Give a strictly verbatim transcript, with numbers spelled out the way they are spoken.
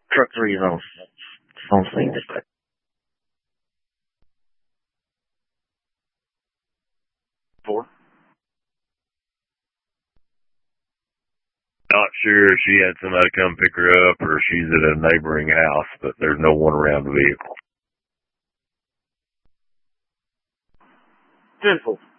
Truck three is on, it's on scene dispatch. Four. Not sure if she had somebody come pick her up or she's at a neighboring house, but there's no one around the vehicle. Ten four.